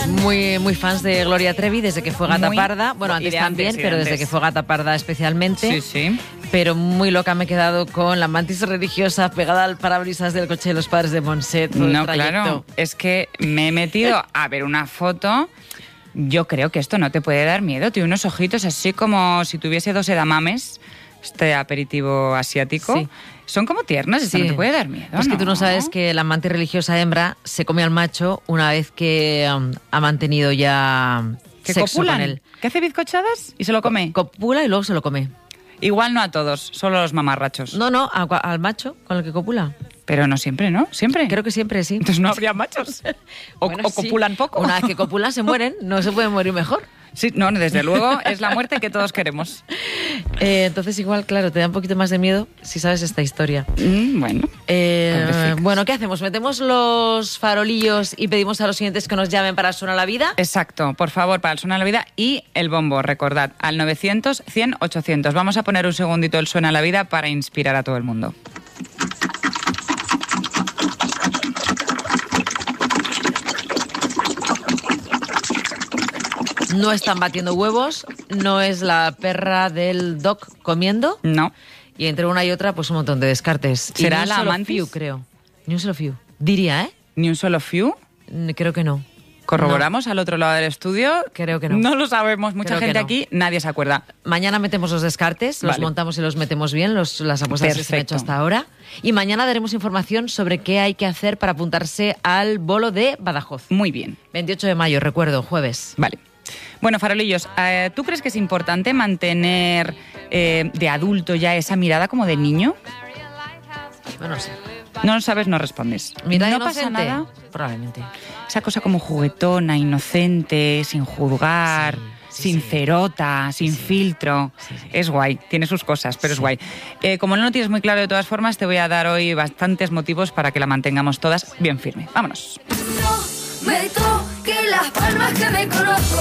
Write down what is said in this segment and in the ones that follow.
Muy, muy fans de Gloria Trevi desde que fue Gata Parda. Bueno, antes también, antes, pero desde que fue Gata Parda especialmente. Sí, sí. Pero muy loca me he quedado con la mantis religiosa pegada al parabrisas del coche de los padres de Montset. No, claro. Es que me he metido a ver una foto. Yo creo que esto no te puede dar miedo. Tiene unos ojitos así como si tuviese 2 edamames. Este aperitivo asiático. Sí. Son como tiernas, esto no te puede dar miedo. Es que tú no sabes que la mantis religiosa hembra se come al macho una vez que ha mantenido ya sexo copulan, con él. que hace bizcochadas y se lo come. Copula y luego se lo come. Igual no a todos, solo a los mamarrachos. No, al macho con el que copula. Pero no siempre, ¿no? ¿Siempre? Creo que siempre, sí. Entonces no habría machos. Bueno, o copulan poco. Una vez que copulan se mueren, no se pueden morir mejor. Sí, no, desde luego es la muerte que todos queremos. Entonces igual, claro, te da un poquito más de miedo si sabes esta historia. Bueno. Bueno, ¿qué hacemos? ¿Metemos los farolillos y pedimos a los siguientes que nos llamen para el Suena la Vida? Exacto, por favor, para el Suena la Vida y el bombo, recordad, al 900 100 800. Vamos a poner un segundito el Suena la Vida para inspirar a todo el mundo. No están batiendo huevos, no es la perra del Doc comiendo. No. Y entre una y otra, pues un montón de descartes. ¿Será y la mantis? Few, creo. Ni un solo few. Diría, ¿eh? ¿Ni un solo few? Creo que no. ¿Corroboramos al otro lado del estudio? Creo que no. No lo sabemos. Mucha Creo que gente no. aquí, nadie se acuerda. Mañana metemos los descartes, los montamos y los metemos bien, las apuestas que se han hecho hasta ahora. Y mañana daremos información sobre qué hay que hacer para apuntarse al bolo de Badajoz. Muy bien. 28 de mayo, recuerdo, jueves. Vale. Bueno, farolillos, ¿tú crees que es importante mantener de adulto ya esa mirada como de niño? Bueno, sí. No lo sabes, no respondes. Mirada no inocente, pasa nada. Probablemente. Esa cosa como juguetona, inocente, sin juzgar, sincerota, sin filtro. Sí. Es guay, tiene sus cosas, pero es guay. Como no lo tienes muy claro de todas formas, te voy a dar hoy bastantes motivos para que la mantengamos todas bien firme. Vámonos. No me toque las palmas que me conozco.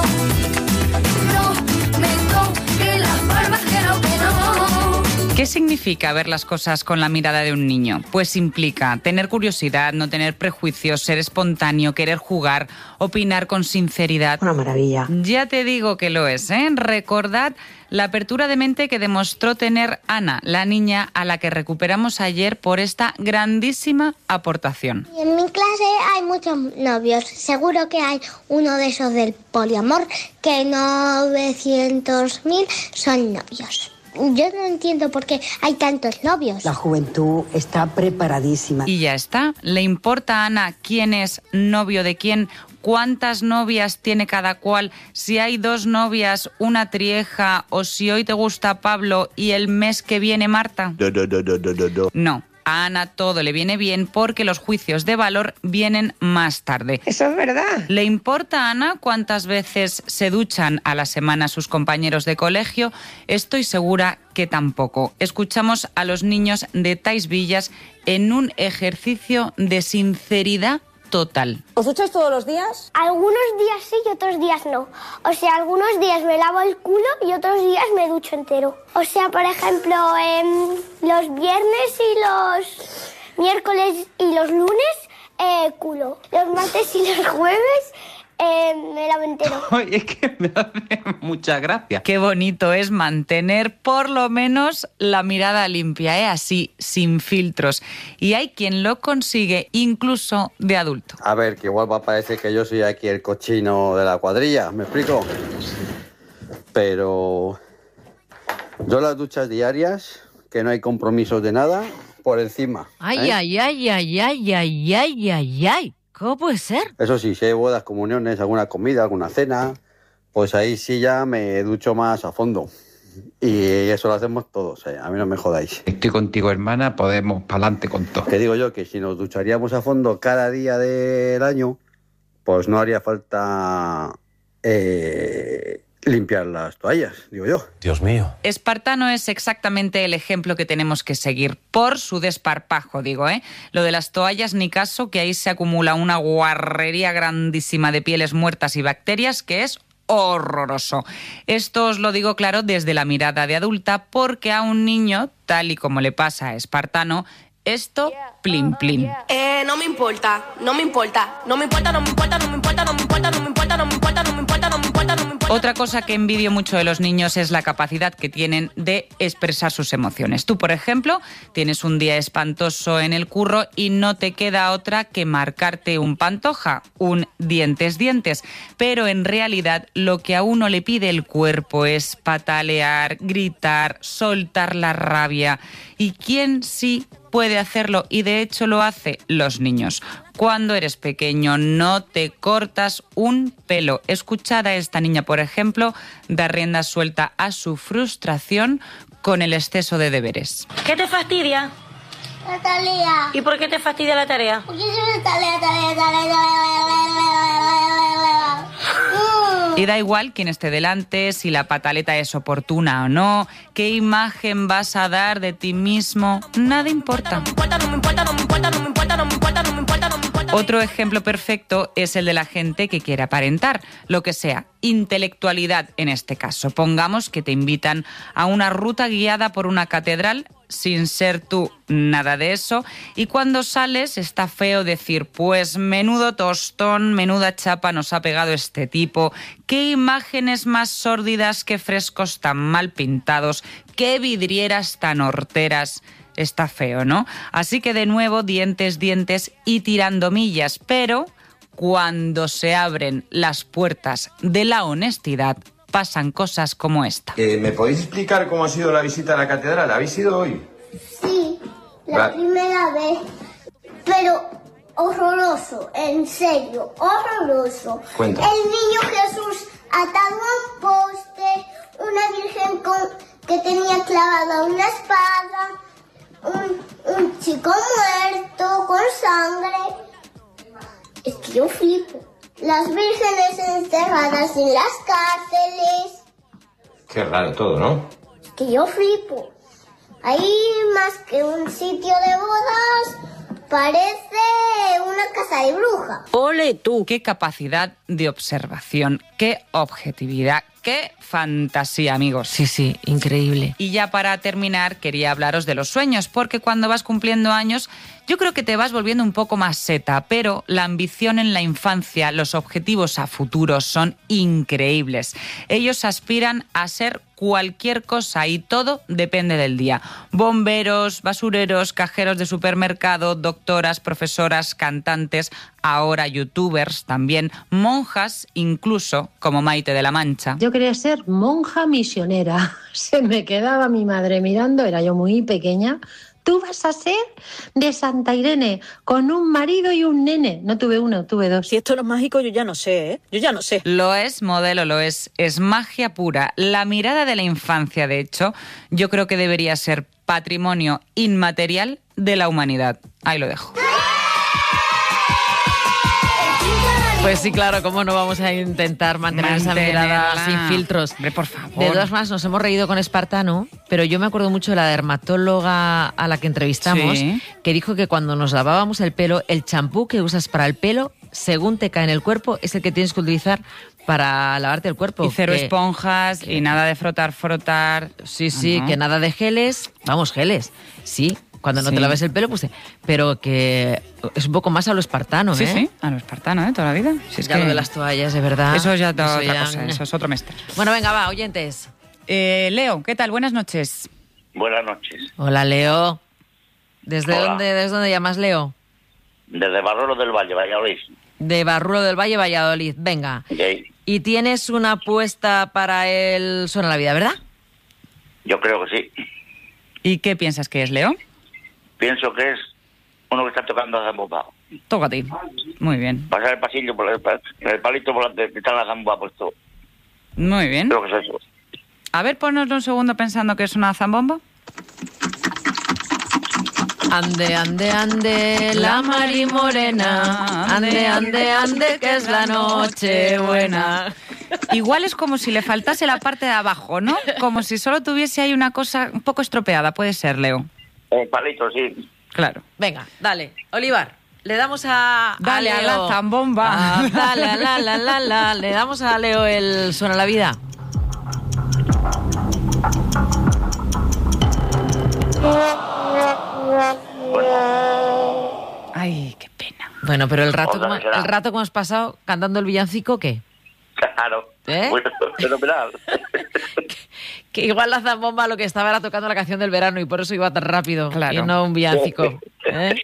No me toque las palmas que no. ¿Qué significa ver las cosas con la mirada de un niño? Pues implica tener curiosidad, no tener prejuicios, ser espontáneo, querer jugar, opinar con sinceridad. Una maravilla. Ya te digo que lo es, ¿eh? Recordad la apertura de mente que demostró tener Ana, la niña a la que recuperamos ayer por esta grandísima aportación. Y en mi clase hay muchos novios. Seguro que hay uno de esos del poliamor, que 900.000 son novios. Yo no entiendo por qué hay tantos novios. La juventud está preparadísima. Y ya está. ¿Le importa a Ana quién es novio de quién? ¿Cuántas novias tiene cada cual? Si hay 2 novias, una trieja, o si hoy te gusta Pablo y el mes que viene Marta. No. A Ana todo le viene bien porque los juicios de valor vienen más tarde. Eso es verdad. ¿Le importa a Ana cuántas veces se duchan a la semana sus compañeros de colegio? Estoy segura que tampoco. Escuchamos a los niños de Tais Villas en un ejercicio de sinceridad total. ¿Os ducháis todos los días? Algunos días sí y otros días no. O sea, algunos días me lavo el culo y otros días me ducho entero. O sea, por ejemplo, los viernes y los miércoles y los lunes, culo. Los martes y los jueves, me lavo entero. Ay, es que me hace mucha gracia. Qué bonito es mantener por lo menos la mirada limpia, ¿eh? Así, sin filtros. Y hay quien lo consigue incluso de adulto. A ver, que igual va a parecer que yo soy aquí el cochino de la cuadrilla, ¿me explico? Pero yo las duchas diarias, que no hay compromisos de nada, por encima. Ay, ay, ay, ay, ay, ay, ay, ay, ay. ¿Cómo puede ser? Eso sí, si hay bodas, comuniones, alguna comida, alguna cena, pues ahí sí ya me ducho más a fondo. Y eso lo hacemos todos, a mí no me jodáis. Estoy contigo, hermana, podemos pa'lante con todo. Que digo yo que si nos ducharíamos a fondo cada día del año, pues no haría falta limpiar las toallas, digo yo. Dios mío. Espartano es exactamente el ejemplo que tenemos que seguir, por su desparpajo, digo, ¿eh? Lo de las toallas, ni caso, que ahí se acumula una guarrería grandísima de pieles muertas y bacterias que es horroroso. Esto os lo digo claro desde la mirada de adulta, porque a un niño, tal y como le pasa a Espartano, esto, plin, plin. No me importa, no me importa, no me importa, no me importa, no me importa, no me importa, Otra cosa que envidio mucho de los niños es la capacidad que tienen de expresar sus emociones. Tú, por ejemplo, tienes un día espantoso en el curro y no te queda otra que marcarte un Pantoja, un dientes, pero en realidad lo que a uno le pide el cuerpo es patalear, gritar, soltar la rabia. ¿Y quién sí puede hacerlo? Y de hecho lo hace: los niños. Cuando eres pequeño no te cortas un pelo. Escuchad a esta niña, por ejemplo, dar rienda suelta a su frustración con el exceso de deberes. ¿Qué te fastidia? La tarea. ¿Y por qué te fastidia la tarea? Porque es tarea. Y da igual quién esté delante, si la pataleta es oportuna o no, qué imagen vas a dar de ti mismo, nada importa. Otro ejemplo perfecto es el de la gente que quiere aparentar, lo que sea, intelectualidad en este caso. Pongamos que te invitan a una ruta guiada por una catedral sin ser tú nada de eso, y cuando sales está feo decir: pues menudo tostón, menuda chapa nos ha pegado este tipo, qué imágenes más sórdidas, qué frescos tan mal pintados, qué vidrieras tan horteras. Está feo, ¿no? Así que de nuevo, dientes y tirando millas, pero cuando se abren las puertas de la honestidad, pasan cosas como esta. ¿Me podéis explicar cómo ha sido la visita a la catedral? ¿Habéis ido hoy? Sí, la primera vez. Pero horroroso, en serio, horroroso. Cuenta. El niño Jesús atado a un poste, una virgen que tenía clavada una espada, un chico muerto con sangre. Es que yo flipo. Las vírgenes encerradas en las cárceles. Qué raro todo, ¿no? Es que yo flipo. Ahí más que un sitio de bodas, parece una casa de bruja. ¡Ole tú! ¡Qué capacidad de observación! ¡Qué objetividad! ¡Qué fantasía, amigos! Sí, increíble. Y ya para terminar, quería hablaros de los sueños, porque cuando vas cumpliendo años, yo creo que te vas volviendo un poco más seta, pero la ambición en la infancia, los objetivos a futuro son increíbles. Ellos aspiran a ser cualquier cosa y todo depende del día. Bomberos, basureros, cajeros de supermercado, doctoras, profesoras, cantantes, ahora youtubers también, monjas incluso, como Maite de la Mancha. Yo quería ser monja misionera. Se me quedaba mi madre mirando, era yo muy pequeña. Tú vas a ser de Santa Irene, con un marido y un nene. No tuve uno, tuve dos. Si esto no es mágico, yo ya no sé, ¿eh? Yo ya no sé. Lo es, modelo, lo es. Es magia pura. La mirada de la infancia, de hecho, yo creo que debería ser patrimonio inmaterial de la humanidad. Ahí lo dejo. Pues sí, claro, cómo no vamos a intentar mantener esa mirada sin filtros. Hombre, por favor. De todas maneras, nos hemos reído con Espartano, pero yo me acuerdo mucho de la dermatóloga a la que entrevistamos, Sí. que dijo que cuando nos lavábamos el pelo, el champú que usas para el pelo, según te cae en el cuerpo, es el que tienes que utilizar para lavarte el cuerpo. Y cero Que- esponjas y nada de frotar. Sí, Ajá. que nada de geles. Vamos, geles. Sí, cuando no Sí. te laves el pelo, pues pero que es un poco más a lo espartano, Sí, ¿eh? sí, a lo espartano, ¿eh? Toda la vida. Si es Ya que... lo de las toallas, de verdad. Eso es ya otra ya- cosa, eso es otro mestre. Bueno, venga, va, oyentes. Leo, ¿qué tal? Buenas noches. Buenas noches. Hola, Leo. ¿Desde Hola. dónde llamas, Leo? Desde Barrero del Valle, Valladolid. De Barrulo del Valle, Valladolid. Venga. Okay. Y tienes una apuesta para el Suena la Vida, ¿verdad? Yo creo que sí. ¿Y qué piensas que es, Leo? Pienso que es uno que está tocando la zambomba. Toca a ti. Muy bien. Pasar el pasillo, por el palito por delante, que está la zambomba puesto. Muy bien. Creo que es eso. A ver, ponnos un segundo pensando que es una zambomba. Ande, ande, ande, la Mari Morena. Ande, ande, ande, que es la noche buena. Igual es como si le faltase la parte de abajo, ¿no? Como si solo tuviese ahí una cosa un poco estropeada. Puede ser, Leo. El palito, sí. Claro. Venga, dale. Olivar, le damos a Dale a Leo. la zambomba. Dale a la. Le damos a Leo el Suena la Vida. Ay, qué pena. Bueno, pero el rato Otra como vez será. hemos pasado cantando el villancico, ¿qué? Claro. ¿Eh? Bueno, fenomenal. Que igual la zambomba lo que estaba era tocando la canción del verano y por eso iba tan rápido. Claro. Y no un villancico. ¿Eh?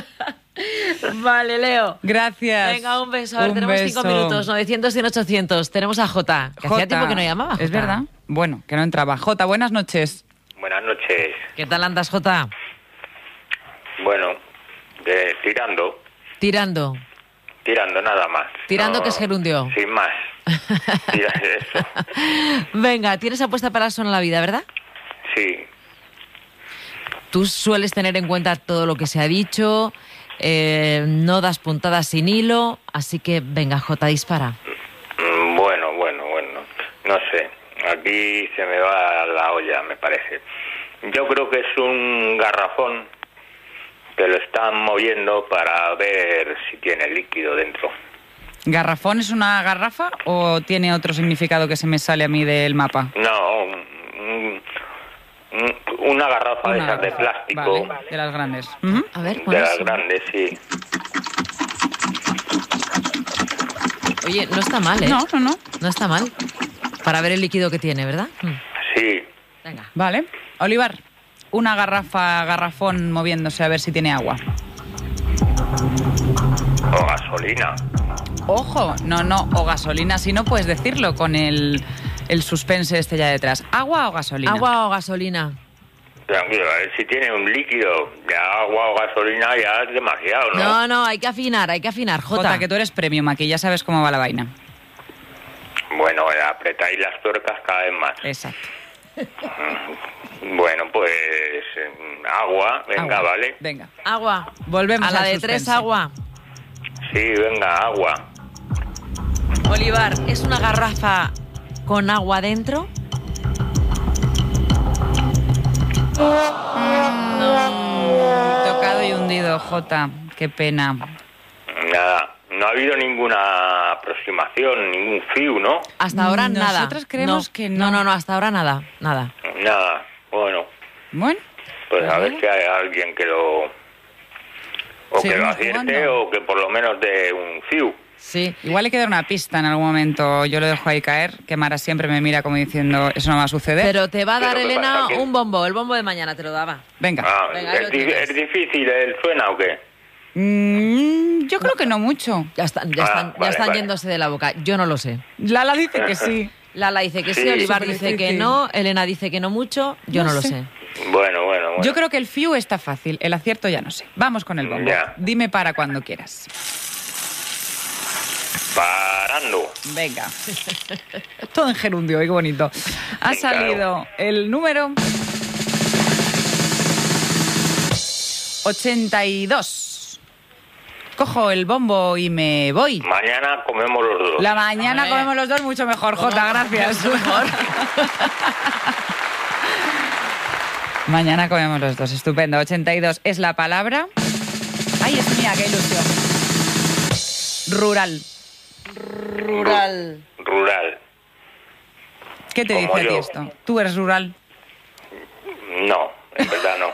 Vale, Leo. Gracias. Venga, un beso. A ver, Un tenemos beso. 5 minutos, 900 y 800. Tenemos a Jota, que hacía Jota, tiempo que no llamaba. Es Jota. verdad. Bueno, que no entraba. Jota, buenas noches. Buenas noches. ¿Qué tal andas, Jota? Bueno, tirando nada más. Tirando No, que es gerundio. Sin más. Tira eso. Venga, tienes apuesta para eso en la vida, ¿verdad? Sí. Tú sueles tener en cuenta todo lo que se ha dicho, no das puntadas sin hilo, así que venga, Jota, dispara. Bueno. No sé. Aquí se me va la olla, me parece. Yo creo que es un garrafón que lo están moviendo para ver si tiene líquido dentro. ¿Garrafón es una garrafa o tiene otro significado que se me sale a mí del mapa? No, una garrafa de Una esas de garrafa. plástico. Vale, de las grandes. A ver, De ¿cuál las es? grandes, sí. Oye, no está mal, ¿eh? No. No está mal. Para ver el líquido que tiene, ¿verdad? Sí. Venga. Vale. Olivar, una garrafón moviéndose a ver si tiene agua. O gasolina. Ojo, no, o gasolina, si no puedes decirlo con el suspense este ya detrás. ¿Agua o gasolina? ¿Agua o gasolina? Tranquilo, a ver si tiene un líquido. Ya agua o gasolina ya es demasiado, ¿no? No, hay que afinar, Jota. Jota, que tú eres premium, aquí ya sabes cómo va la vaina. Bueno, apretáis las tuercas cada vez más. Exacto. Bueno, pues agua, venga, Agua. vale. Venga. Agua. Volvemos A la al de suspense. 3, agua. Sí, venga, agua. Olivar, ¿es una garrafa con agua dentro? Tocado y hundido, Jota. Qué pena. Nada, no ha habido ninguna aproximación, ningún fiu, ¿no? Hasta ahora nada. Nosotros creemos que no. No, hasta ahora nada. Nada, bueno. Bueno. Pues a ver si hay alguien que lo... O que lo Seguimos acierte jugando. o que por lo menos dé un fiu. Sí. Igual hay que dar una pista en algún momento. Yo lo dejo ahí caer, que Mara siempre me mira como diciendo, eso no va a suceder. Pero te va a dar, Pero ¿qué Elena, pasa? ¿Qué? un bombo. El bombo de mañana te lo daba. Venga. Venga, ahí lo ¿Es tienes. difícil el suena o qué? Yo creo que no mucho. Ya están vale. yéndose de la boca. Yo no lo sé. Lala dice que sí. Lala dice que sí, Sí. Olivar Súper dice que difícil. no, Elena dice que no mucho. Yo no lo sé. Bueno. Yo creo que el fiu está fácil, el acierto ya no sé. Vamos con el bombo. Ya. Dime para cuando quieras. Parando. Venga. Todo en gerundio, qué bonito. Ha Claro. salido el número 82. Cojo el bombo y me voy. Mañana comemos los dos. La mañana Hombre. comemos los dos mucho mejor, Jota, gracias. Mucho mejor. Mañana comemos los dos, estupendo. 82 es la palabra. Ay, es mía, qué ilusión. Rural. Rural. Rural. ¿Qué te Como dice a ti yo. esto? ¿Tú eres rural? No, en verdad no.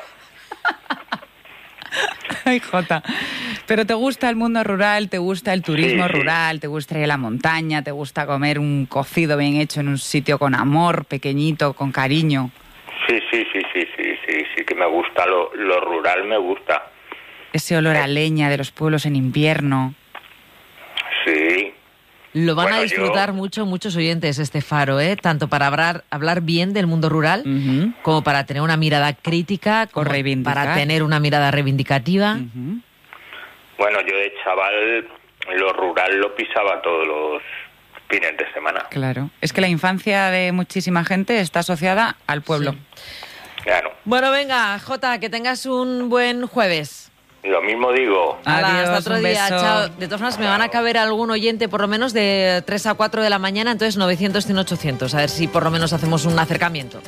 Ay, Jota. ¿Pero te gusta el mundo rural? ¿Te gusta el turismo Sí. rural? ¿Te gusta ir a la montaña? ¿Te gusta comer un cocido bien hecho en un sitio con amor, pequeñito, con cariño? Sí, que me gusta lo rural, me gusta. Ese olor a leña de los pueblos en invierno. Sí. Lo van Bueno, a disfrutar mucho muchos oyentes este faro, ¿eh? Tanto para hablar bien del mundo rural, como para tener una mirada crítica, como reivindicar. para tener una mirada reivindicativa. Bueno, yo de chaval lo rural lo pisaba todos los fines de semana. Claro. Es que la infancia de muchísima gente está asociada al pueblo. Claro. Bueno, venga, Jota, que tengas un buen jueves. Lo mismo digo. Hala, Adiós, hasta otro un día. beso. Chao. De todas formas, me van a caber algún oyente por lo menos de 3 a 4 de la mañana, entonces 900 100 800. A ver si por lo menos hacemos un acercamiento.